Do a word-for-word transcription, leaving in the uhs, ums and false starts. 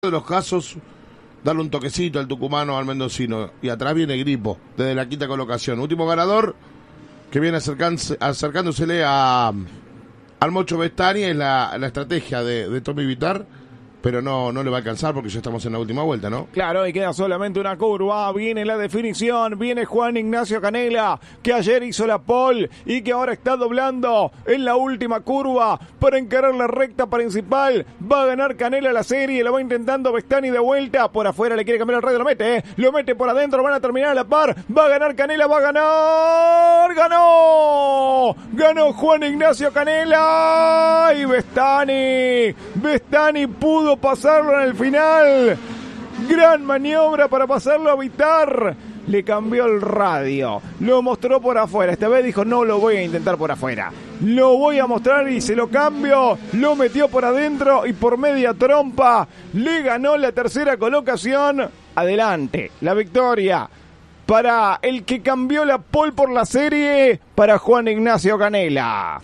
de los casos, darle un toquecito al tucumano, al mendocino. Y atrás viene Gripo, desde la quinta colocación. Último ganador, que viene acercándose, acercándosele a, al Mocho Bestani, es la, la estrategia de, de Tommy Vitar. Pero no, no le va a alcanzar porque ya estamos en la última vuelta, ¿no? Claro, y queda solamente una curva. Viene la definición. Viene Juan Ignacio Canela, que ayer hizo la pole y que ahora está doblando en la última curva para encarar la recta principal. Va a ganar Canela la serie. Lo va intentando Bestani de vuelta. Por afuera le quiere cambiar el radio. Lo mete, ¿eh? Lo mete por adentro. Van a terminar a la par. Va a ganar Canela. Va a ganar. ¡Ganó! Ganó Juan Ignacio Canela. Y Bestani. Bestani pudo pasarlo en el final. Gran maniobra para pasarlo a Vitar. Le cambió el radio. Lo mostró por afuera. Esta vez dijo, no lo voy a intentar por afuera. Lo voy a mostrar y se lo cambio. Lo metió por adentro y por media trompa le ganó la tercera colocación. Adelante, la victoria para el que cambió la pole por la serie, para Juan Ignacio Canela.